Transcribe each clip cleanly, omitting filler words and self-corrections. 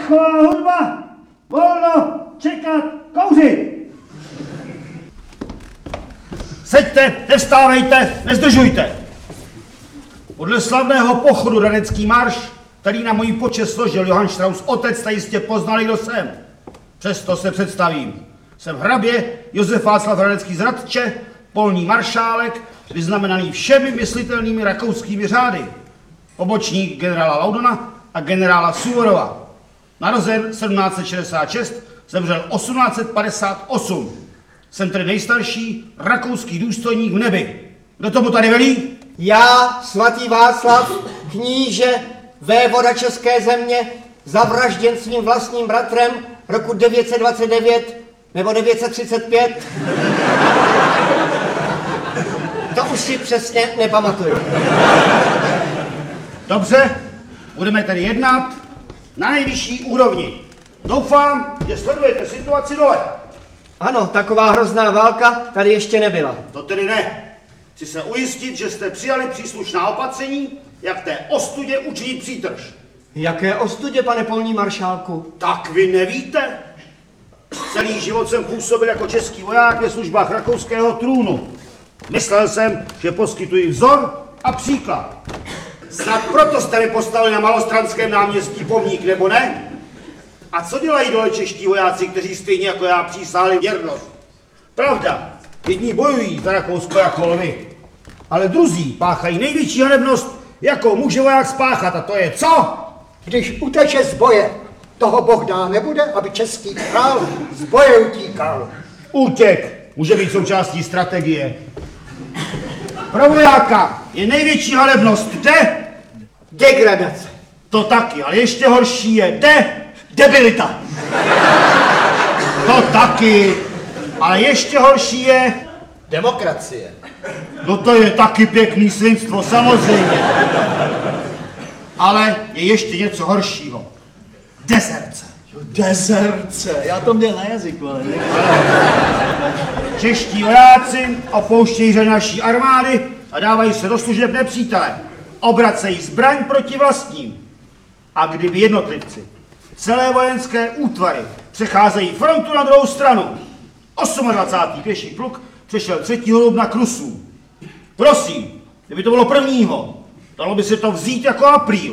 dechová hudba, volno, čekat, kouřit. Seďte, nevstávejte, nezdržujte. Podle slavného pochodu Radecký marš, který na můj počest složil Johann Strauss otec, jste jistě poznali, kdo jsem. Přesto se představím. Jsem hrabě Josef Václav Radecký z Hradče, polní maršálek, vyznamenaný všemi myslitelnými rakouskými řády. Pobočník generála Laudona a generála Suvorova. Narozen 1766, zemřel 1858. Jsem tedy nejstarší rakouský důstojník v nebi. Kdo tomu tady velí? Já, svatý Václav, kníže, vévoda České země, zavražděn svým vlastním bratrem roku 929 nebo 935. To už si přesně nepamatuju. Dobře, budeme tedy jednat na nejvyšší úrovni. Doufám, že sledujete situaci dole. Ano, taková hrozná válka tady ještě nebyla. To tedy ne. Chci se ujistit, že jste přijali příslušná opatření, jak té ostudě učinit přítrž. Jaké ostudě, pane polní maršálku? Tak vy nevíte? Celý život jsem působil jako český voják ve službách rakouského trůnu. Myslel jsem, že poskytuji vzor a příklad. Snad proto jste mi postavili na Malostranském náměstí pomník, nebo ne? A co dělají dole čeští vojáci, kteří stejně jako já přísahali věrnost? Pravda, jedni bojují za Rakousko jako lvy, ale druzí páchají největší hanebnost, jakou může voják spáchat, a to je co? Když uteče z boje, toho Bůh dá nebude, aby český král z boje utíkal. Útěk může být součástí strategie. Pro vojáka je největší hanebnost kde? Degradace. To taky, ale ještě horší je Debilita. To taky, ale ještě horší je... Demokracie. No to je taky pěkný svinstvo, samozřejmě. Ale je ještě něco horšího. Dezerce. Dezerce, já to měl na jazyku, ale ne. Čeští vojáci opouštějí řady naší armády a dávají se do služeb nepřítele. Obracejí zbraň proti vlastním. A kdyby jednotlivci, celé vojenské útvary přecházejí frontu na druhou stranu, 28. pěší pluk přešel 3. dubna k Rusům. Prosím, kdyby to bylo 1. dalo by se to vzít jako apríl.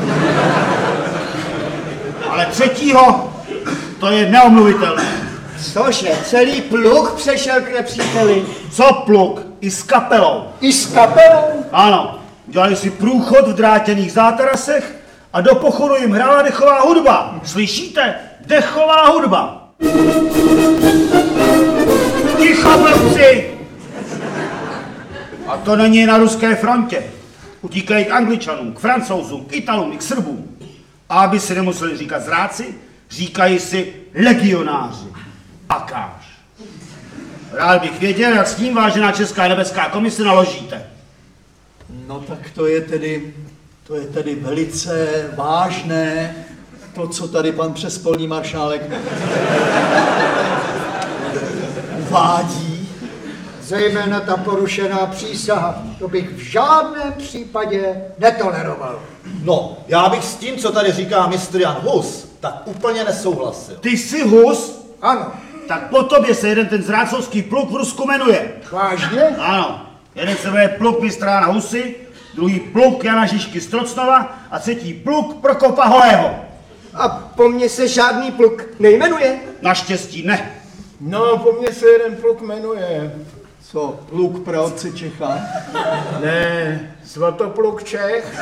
Ale 3. to je neomluvitelné. Cože, celý pluk přešel k nepříteli? Co pluk? I s kapelou. I s kapelou? Ano, dělali si průchod v drátěných zátarasech a do pochodu jim hrála dechová hudba. Slyšíte? Dechová hudba. Ticho, blbci! A to není na ruské frontě. Utíkají k Angličanům, k Francouzům, k Italům i k Srbům. A aby si nemuseli říkat zráci, říkají si legionáři. Akáž. Rád bych věděl, jak s tím, vážená Česká nebeská komise, naložíte. No tak to je tedy velice vážné, to, co tady pan přespolní maršálek uvádí. Zejména ta porušená přísaha, to bych v žádném případě netoleroval. No, já bych s tím, co tady říká mistr Jan Hus, tak úplně nesouhlasil. Ty jsi Hus? Ano. Tak po tobě se jeden ten zrácovský pluk v Rusku jmenuje. Vážně? Ano. Jeden se jmenuje pluk mistra Jana Husy, druhý pluk Jana Žižky z Trocnova a třetí pluk Prokopa Holého. A po mně se žádný pluk nejmenuje? Naštěstí ne. No, po mně se jeden pluk jmenuje. Co, pluk praotce Čecha? Ne, Svatopluk Čech.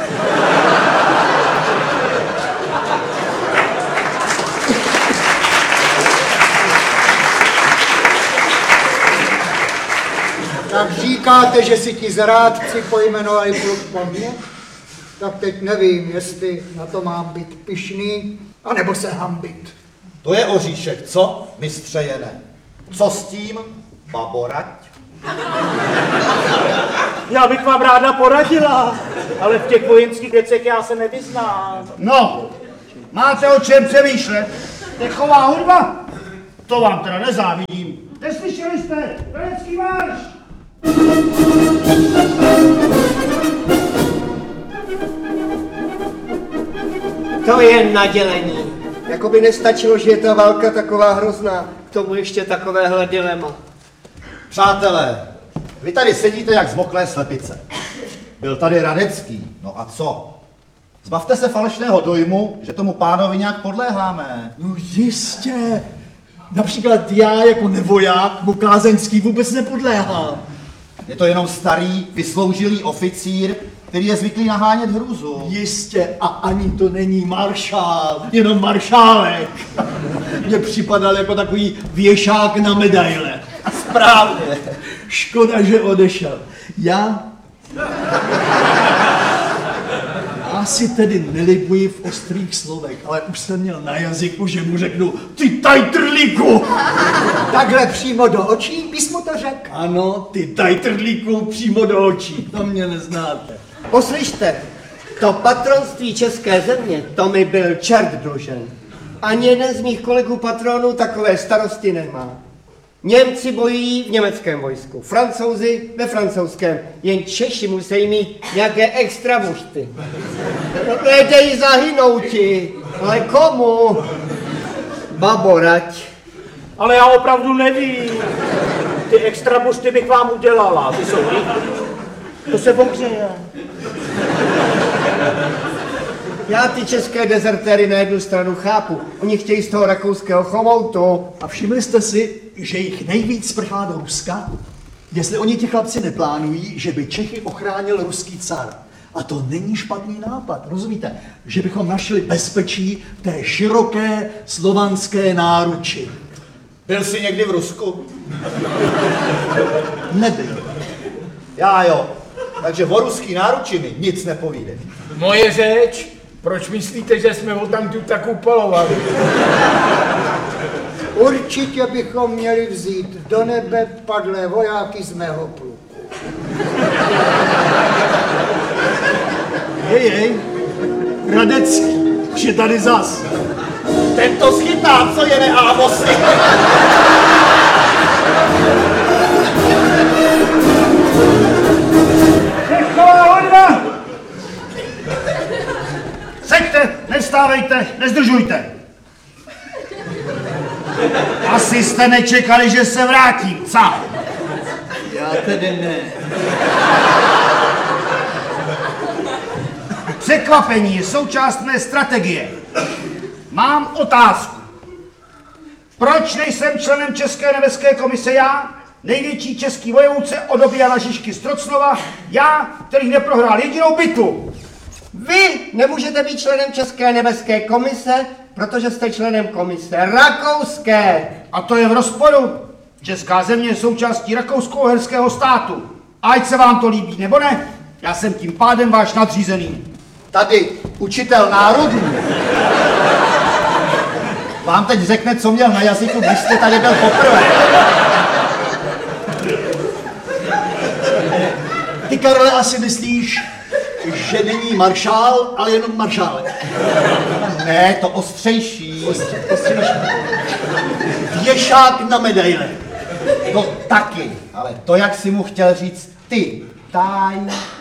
Tak říkáte, že si ti zrádci pojmenovali pluk po mně? Tak teď nevím, jestli na to mám být pyšný, anebo se hambit. To je oříšek, co, mistře Jene? Co s tím, baborať? Já bych vám ráda poradila, ale v těch vojenských věcech já se nevyznám. No, máte o čem přemýšlet? Dechová hudba? To vám teda nezávidím. Neslyšeli jste? Radecký marš! To je nadělení. Jako by nestačilo, že je ta válka taková hrozná. K tomu ještě takovéhle dilema. Přátelé, vy tady sedíte jak zmoklé slepice. Byl tady Radecký, no a co? Zbavte se falešného dojmu, že tomu pánovi nějak podléháme. No jistě. Například já jako nevoják mu kázeňský vůbec nepodléhám. Je to jenom starý, vysloužilý oficír, který je zvyklý nahánět hrůzu. Jistě, a ani to není maršál, jenom maršálek. Mně připadal jako takový věšák na medaile. Správně. Škoda, že odešel. Já si tedy nelibuji v ostrých slovech, ale už jsem měl na jazyku, že mu řeknu ty tajtrlíku. Takhle přímo do očí bys mu to řekl. Ano, ty tajtrlíku přímo do očí, to mě neznáte. Poslyšte, to patronství české země, to mi byl čert dlužen. Ani jeden z mých kolegů patronů takové starosti nemá. Němci bojují v německém vojsku, Francouzi ve francouzském, jen Češi musí mít nějaké extra bušty. Nedejí zahynouti, ale komu? Baborať. Ale já opravdu nevím. Ty extra bušty bych vám udělala, ty jsou rychlý. To se pohřeje. Já ty české dezertéry na jednu stranu chápu. Oni chtějí z toho rakouského chomoutu. A všimli jste si, že jich nejvíc prchá do Ruska? Jestli oni ti chlapci neplánují, že by Čechy ochránil ruský car. A to není špatný nápad, rozumíte? Že bychom našli bezpečí v té široké slovanské náruči. Byl jsi někdy v Rusku? Nebyl. Já jo. Takže o ruský náruči mi nic nepovídej. Moje řeč? Proč myslíte, že jsme ho tam tu tak upalovali? Určitě bychom měli vzít do nebe padlé vojáky z mého pluku. Jej, Radecký, už je tady zas. Ten to schytá, co je neávosy. Dechová hodba! Seďte, nevstávejte, nezdržujte. Asi jste nečekali, že se vrátím, co? Já tedy ne. Překvapení je součást mé strategie. Mám otázku. Proč nejsem členem České nebeské komise já, největší český vojevůdce od doby Jana Žižky z Trocnova, já, který neprohrál jedinou bitvu? Vy nemůžete být členem České nebeské komise, protože jste členem komise rakouské. A to je v rozporu. Česká země je součástí rakousko-uherského státu. Ať se vám to líbí nebo ne, já jsem tím pádem váš nadřízený. Tady učitel národní vám teď řekne, co měl na jazyku, když jste tady byl poprvé. Ty, Karle, asi myslíš, že není maršál, ale jenom maršálek. Ne, to ostřejší. Věšák na medaile. To taky, ale to, jak jsi mu chtěl říct ty, taj.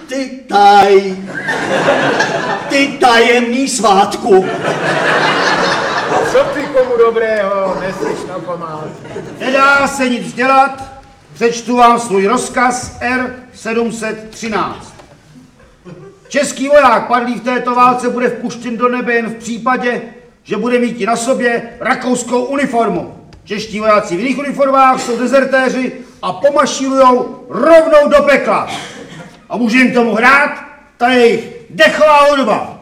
Ty tajemný svátku. Co ty komu dobrého, neslyš na památku. Nedá se nic dělat, přečtu vám svůj rozkaz R713. Český voják padlý v této válce bude vpuštěn do nebe jen v případě, že bude mít na sobě rakouskou uniformu. Čeští vojáci v jiných uniformách jsou dezertéři a pomašírujou rovnou do pekla. A může jim k tomu hrát ta jejich dechová hudba.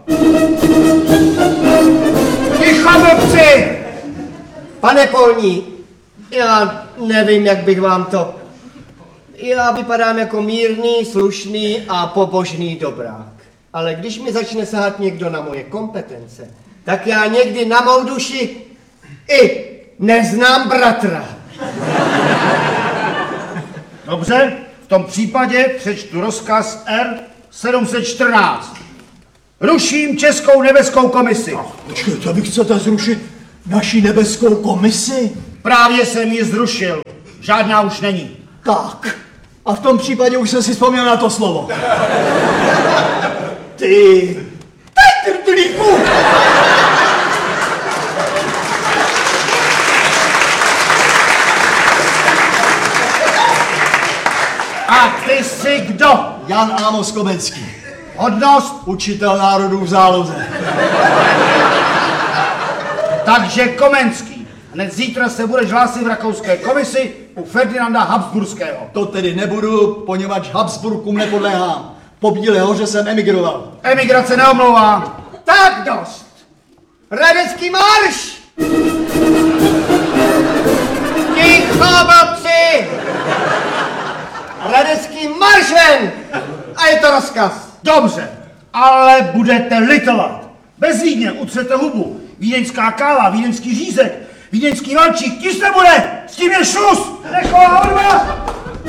Ticho, blbci! Pane Polní, já nevím, jak bych vám to... Já vypadám jako mírný, slušný a pobožný dobrák. Ale když mi začne sahat někdo na moje kompetence, tak já někdy na mou duši i neznám bratra. Dobře, v tom případě přečtu rozkaz R714. Ruším Českou nebeskou komisi. Počkejte, vy chcete zrušit naši nebeskou komisi? Právě jsem ji zrušil. Žádná už není. Tak. A v tom případě už jsem si vzpomněl na to slovo. Ty trtlíku! Kdo? Jan Amos Komenský. Hodnost? Učitel národů v záloze. Takže Komenský. Hned zítra se budeš hlásit v rakouské komisi u Ferdinanda Habsburského. To tedy nebudu, poněvadž Habsburkům nepodléhám. Po Bílé hoře jsem emigroval. Emigrace neomlouvá. Tak dost! Radecký marš! Ticho, babci! Radecký marš ven! A je to rozkaz. Dobře, ale budete litovat. Bez Vídně utřete hubu. Vídeňská káva, vídeňský řízek, vídeňský valčík, tis nebude! S tím je šus! Nechová odva!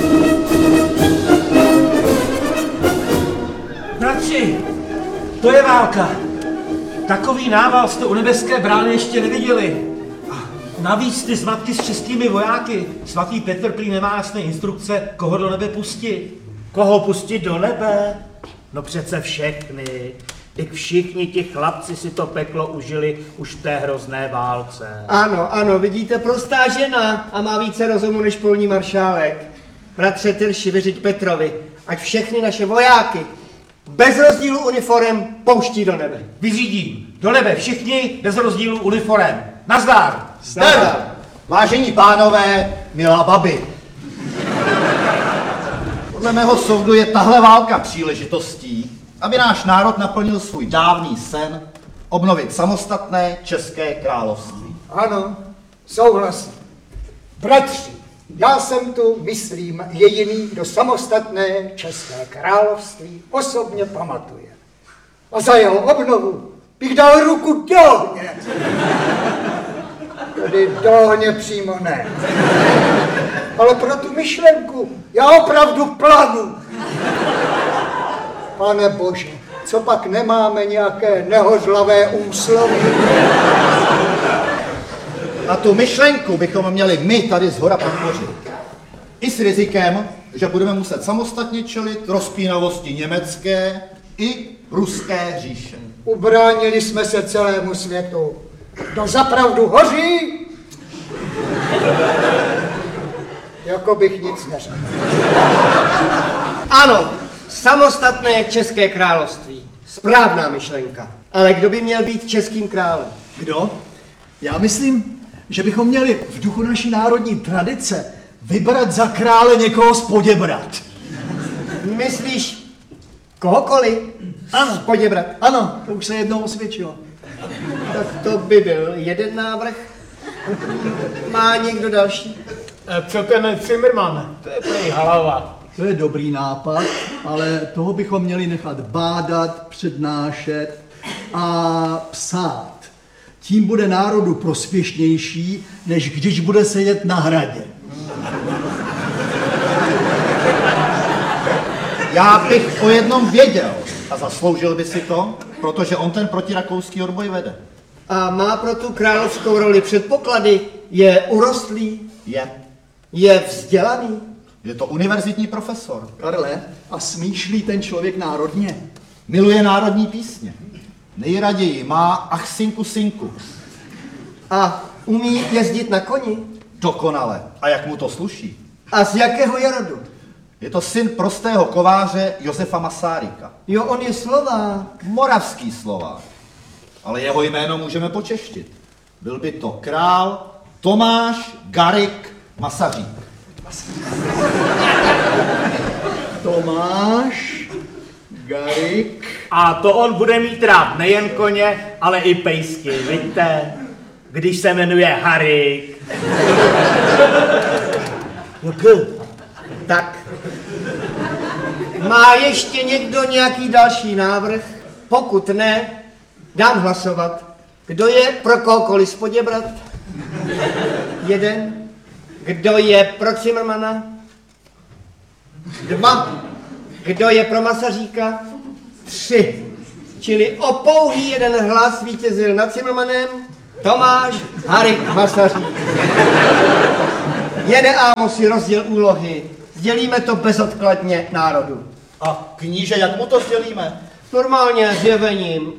Bratři, to je válka. Takový nával jste u nebeské brány ještě neviděli. A navíc ty zmatky s českými vojáky. Svatý Petr prý nemá jasné instrukce, koho do nebe pustit. Koho pustit do nebe? No přece všechny. Teď všichni ti chlapci si to peklo užili už v té hrozné válce. Ano, ano, vidíte, prostá žena a má více rozumu než polní maršálek. Bratře Tyrši, vyřiď Petrovi, ať všechny naše vojáky bez rozdílu uniform pouští do nebe. Vyřídím. Do nebe všichni bez rozdílu uniforem. Nazdar! Zdar! Vážení pánové, milá babi. Podle mého soudu je tahle válka příležitostí, aby náš národ naplnil svůj dávný sen obnovit samostatné České království. Ano, souhlasím. Bratři, já jsem tu, myslím, jediný, kdo samostatné České království osobně pamatuje. A za jeho obnovu bych dal ruku do ohně. Tedy do ohně přímo ne. Ale pro tu myšlenku já opravdu planu. Pane Bože, co pak nemáme nějaké nehořlavé úsloví? A tu myšlenku bychom měli my tady zhora podpořit. I s rizikem, že budeme muset samostatně čelit rozpínavosti německé i ruské říše. Ubránili jsme se celému světu. Kdo zapravdu hoří, jako bych nic neřekl. Ano, samostatné České království. Správná myšlenka. Ale kdo by měl být českým králem? Kdo? Já myslím, že bychom měli v duchu naší národní tradice vybrat za krále někoho z Poděbrad. Myslíš kohokoliv? Ano. Z Poděbrad. Ano, to už se jednou osvědčilo. Tak to by byl jeden návrh. Má někdo další? Co ten Zimmermann? To je prej hlava. To je dobrý nápad, ale toho bychom měli nechat bádat, přednášet a psát. Tím bude národu prospěšnější, než když bude sedět na hradě. Já bych o jednom věděl a zasloužil by si to, protože on ten protirakouský odboj vede. A má pro tu královskou roli předpoklady? Je urostlý? Je vzdělaný? Je to univerzitní profesor. Karle, a smýšlí ten člověk národně? Miluje národní písně. Nejraději má ach sinku sinku. A umí jezdit na koni? Dokonale. A jak mu to sluší? A z jakého je rodu? Je to syn prostého kováře Josefa Masaryka. Jo, on je Slovák. Moravský Slovák. Ale jeho jméno můžeme počeštit. Byl by to král Tomáš Garik Masařík. Tomáš Garik. A to on bude mít rád nejen koně, ale i pejsky, vidíte? Když se jmenuje Harik. Tak. Má ještě někdo nějaký další návrh? Pokud ne, dám hlasovat. Kdo je pro kohokoliv z Poděbrad? Jeden. Kdo je pro Zimmermana? 2. Kdo je pro Masaříka? 3. Čili o pouhý jeden hlas vítězil nad Zimmermanem Tomáš Harik Masařík. Jede Amos rozděl úlohy. Sdělíme to bezodkladně národu. A kníže, jak mu to sdělíme? Normálně zjevením.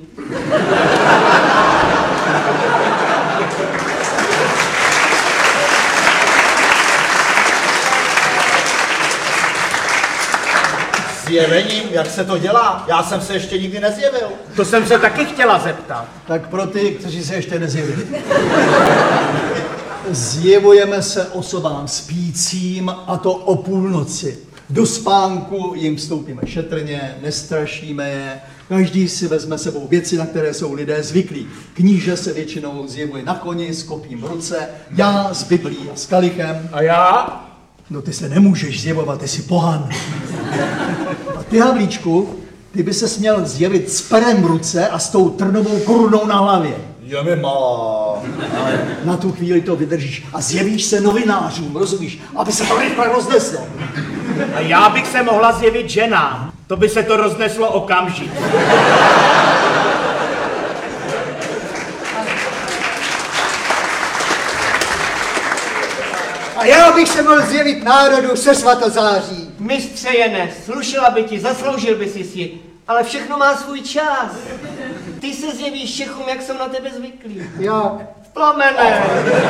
Zjevením, jak se to dělá? Já jsem se ještě nikdy nezjevil. To jsem se taky chtěla zeptat. Tak pro ty, kteří se ještě nezjevili. Zjevujeme se osobám spícím, a to o půlnoci. Do spánku jim vstoupíme šetrně, nestrašíme je, každý si vezme sebou věci, na které jsou lidé zvyklí. Kníže se většinou zjevuje na koni s kopím v ruce, já s Biblí a s kalichem. A já? No ty se nemůžeš zjevovat, ty jsi pohan. A ty, Havlíčku, ty by se směl zjevit s perem v ruce a s tou trnovou korunou na hlavě. Je mi malá. Ale na tu chvíli to vydržíš a zjevíš se novinářům, rozumíš, aby se to rychle rozneslo. A já bych se mohla zjevit ženám. To by se to rozneslo okamžitě. A já bych se mohl zjevit národu se svatozáří. Mistře Jene, slušela by ti, zasloužil by si, ale všechno má svůj čas. Ty se zjevíš Čechům, jak jsou na tebe zvyklí. Jak? V plamené.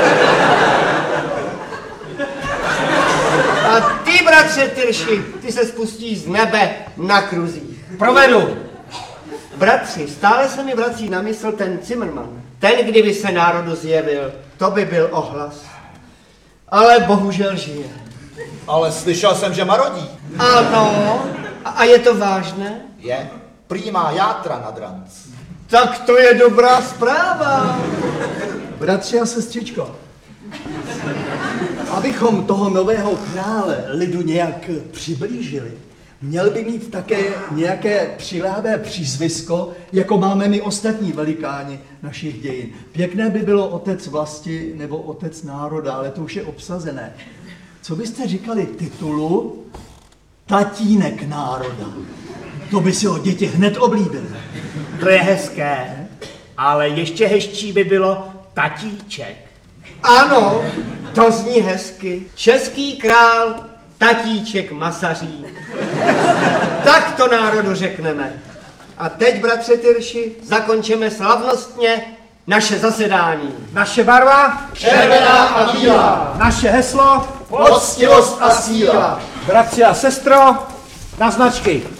A ty, bratře Tyrši, ty se spustíš z nebe na kruzích. Provedu. Bratři, stále se mi vrací na mysl ten Zimmermann. Ten, kdyby se národu zjevil, to by byl ohlas. Ale bohužel žije. Ale slyšel jsem, že marodí. Ano, a je to vážné? Je. Prý má játra na dranc. Tak to je dobrá zpráva. Bratři a sestřičko, abychom toho nového krále lidu nějak přiblížili, měl by mít také nějaké přiléhavé přízvisko, jako máme my ostatní velikáni našich dějin. Pěkné by bylo otec vlasti nebo otec národa, ale to už je obsazené. Co byste říkali titulu tatínek národa? To by si ho děti hned oblíbily. To je hezké, ale ještě hezčí by bylo tatíček. Ano, to zní hezky. Český král, tatíček Masařík. Tak to národu řekneme. A teď, bratře Tyrši, zakončíme slavnostně naše zasedání. Naše barva? Červená a bílá. Naše heslo? Poctivost a síla. Bratři a sestro, na značky.